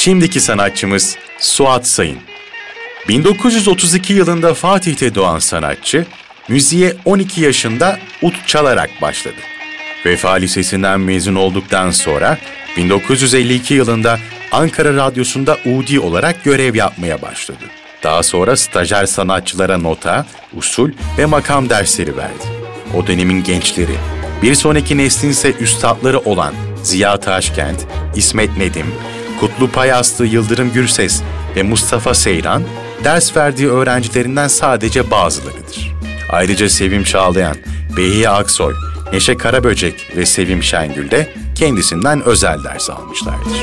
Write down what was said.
Şimdiki sanatçımız Suat Sayın. 1932 yılında Fatih'te doğan sanatçı, müziğe 12 yaşında ud çalarak başladı. Vefa Lisesi'nden mezun olduktan sonra 1952 yılında Ankara Radyosu'nda udi olarak görev yapmaya başladı. Daha sonra stajyer sanatçılara nota, usul ve makam dersleri verdi. O dönemin gençleri, bir sonraki neslin ise üstadları olan Ziya Taşkent, İsmet Nedim, Kutlu Payaslı Yıldırım Gürses ve Mustafa Seyran, ders verdiği öğrencilerinden sadece bazılarıdır. Ayrıca Sevim Çağlayan, Behiye Aksoy, Neşe Karaböcek ve Sevim Şengül de kendisinden özel ders almışlardır.